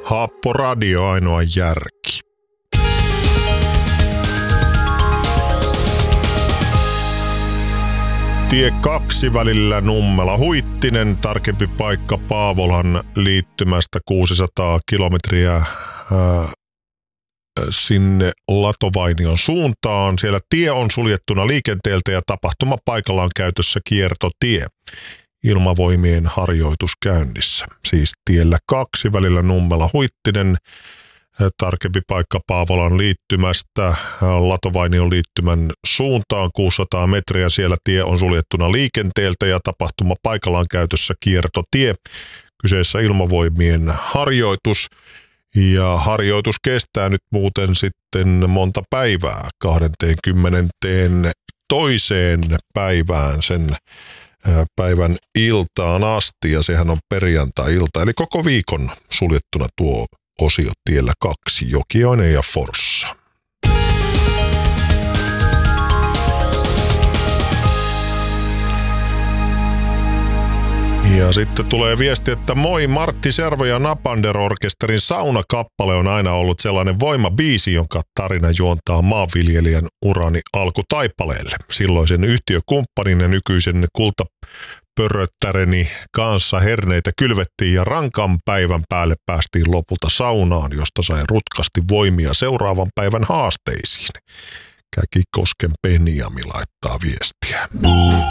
Haappo Radio, ainoa järki. Tie 2 välillä Nummela-Huittinen, tarkempi paikka Paavolan liittymästä 600 kilometriä sinne Latovainion suuntaan. Siellä tie on suljettuna liikenteeltä ja tapahtumapaikalla on käytössä kiertotie. Ilmavoimien harjoitus käynnissä. Siis tiellä 2 välillä Nummela-Huittinen, tarkempi paikka Paavolan liittymästä Latovainion liittymän suuntaan 600 metriä. Siellä tie on suljettuna liikenteeltä ja tapahtumapaikalla on käytössä kiertotie. Kyseessä Ilmavoimien harjoitus. Ja harjoitus kestää nyt muuten sitten monta päivää, 22. päivään sen päivän iltaan asti, ja sehän on perjantai-ilta, eli koko viikon suljettuna tuo osio tiellä 2, Jokioinen ja Forssa. Ja sitten tulee viesti, että moi, Martti Servo ja Napander-orkesterin Saunakappale on aina ollut sellainen voimabiisi, jonka tarina juontaa maanviljelijän urani alkutaipaleelle. Silloisen yhtiökumppanin ja nykyisen kultapöröttäreni kanssa herneitä kylvettiin ja rankan päivän päälle päästiin lopulta saunaan, josta sai rutkasti voimia seuraavan päivän haasteisiin. Käkikosken Penjami laittaa viestiä.